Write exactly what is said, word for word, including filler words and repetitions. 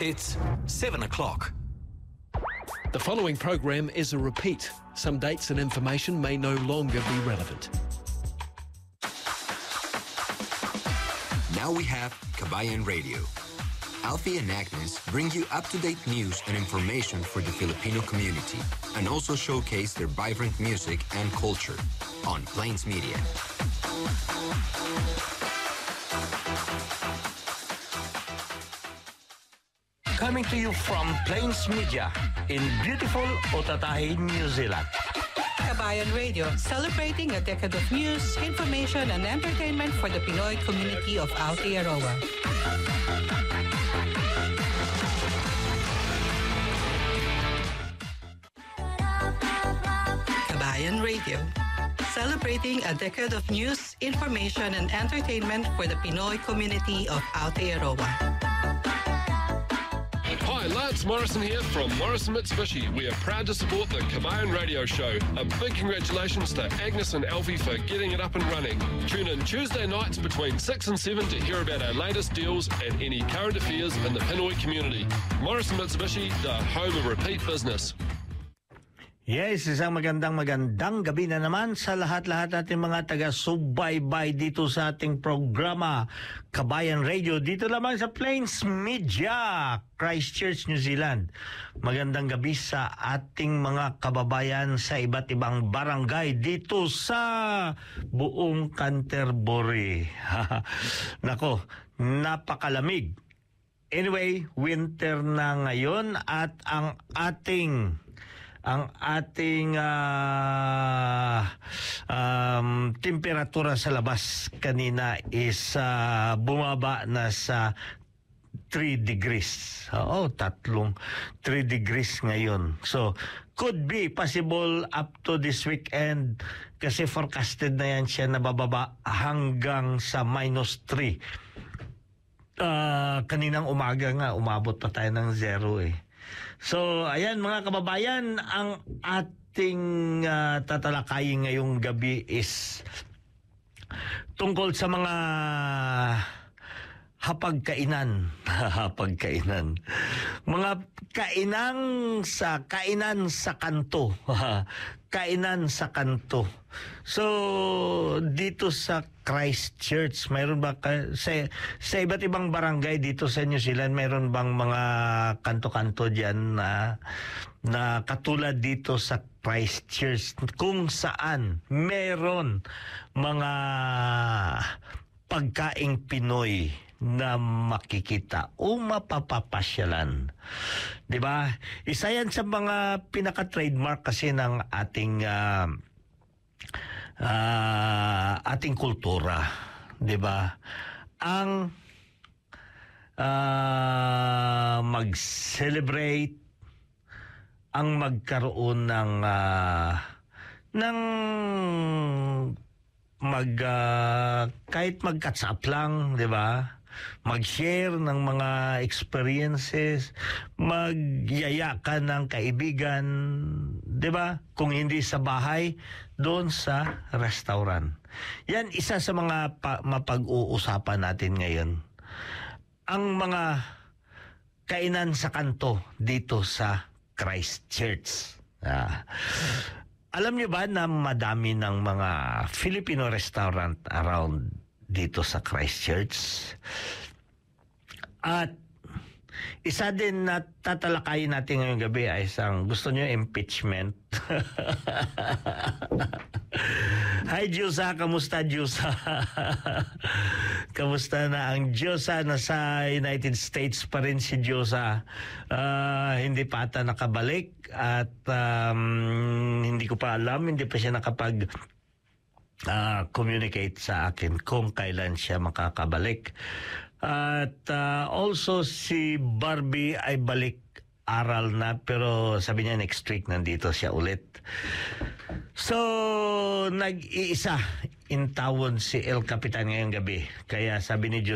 It's seven o'clock. The following program is a repeat. Some dates and information may no longer be relevant. Now we have Kabayan Radio. Alfie and Agnes bring you up-to-date news and information for the Filipino community and also showcase their vibrant music and culture on Plains Media. Coming to you from Plains Media in beautiful Otatahe, New Zealand. Kabayan Radio, celebrating a decade of news, information, and entertainment for the Pinoy community of Aotearoa. Kabayan Radio, celebrating a decade of news, information, and entertainment for the Pinoy community of Aotearoa. Hi, Lance Morrison here from Morrison Mitsubishi. We are proud to support the Kabayan Radio Show. A big congratulations to Agnes and Alfie for getting it up and running. Tune in Tuesday nights between six and seven to hear about our latest deals and any current affairs in the Pinoy community. Morrison Mitsubishi, the home of repeat business. Yes, isang magandang magandang gabi na naman sa lahat-lahat natin mga taga-subaybay dito sa ating programa Kabayan Radio. Dito lamang sa Plains Media, Christchurch, New Zealand. Magandang gabi sa ating mga kababayan sa iba't ibang barangay dito sa buong Canterbury. Nako, napakalamig. Anyway, winter na ngayon at ang ating ang ating uh, um, temperatura sa labas kanina is uh, bumaba na sa three degrees. Oo, tatlong three degrees ngayon. So, could be possible up to this weekend kasi forecasted na yan siya na bababa hanggang sa minus three. Uh, kaninang umaga nga, umabot pa tayo ng zero eh. So, ayan mga kababayan, ang ating uh, tatalakayin ngayong gabi is tungkol sa mga hapagkainan. Hapagkainan. Mga kainang sa kainan sa kanto. Kainan sa kanto. So, dito sa Christchurch, mayroon ba ka, sa, sa iba't ibang barangay dito sa New Zealand, mayroon bang mga kanto-kanto dyan na, na katulad dito sa Christchurch kung saan meron mga pagkaing Pinoy na makikita o mapapapasyalan. 'Di ba? Isa yan sa mga pinaka-trademark kasi ng ating uh, uh, ating kultura, 'di ba? Ang uh, mag-celebrate, ang magkaroon ng uh, ng mag uh, kahit mag-catch up lang, 'di ba? Mag-share ng mga experiences, magyaya ka ng kaibigan, 'di ba? Kung hindi sa bahay, doon sa restaurant. Yan isa sa mga pa- mapag-uusapan natin ngayon. Ang mga kainan sa kanto dito sa Christchurch. Ah. Alam niyo ba na madami ng mga Filipino restaurant around dito sa Christchurch? At isa din na tatalakayin natin ngayong gabi ay isang, gusto niyo impeachment? Hi Diyosa, kamusta Diyosa? Kamusta na ang Diyosa? Nasa United States pa rin si Diyosa. Uh, hindi pa ata nakabalik at um, hindi ko pa alam, hindi pa siya nakapag Uh, communicate sa akin kung kailan siya makakabalik. At uh, also si Barbie ay balik aral na, pero sabi niya next week nandito siya ulit. So, nag-iisa in tawon si El Capitan ngayong gabi. Kaya sabi ni Diyos,